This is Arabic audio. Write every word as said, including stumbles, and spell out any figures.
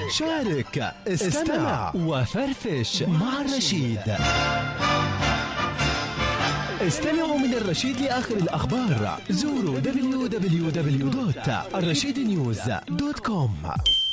شارك، استمع وفرفش مع الرشيد. استمعوا من الرشيد لآخر الأخبار. زوروا دبليو دبليو دبليو دوت الرشيد نيوز دوت كوم.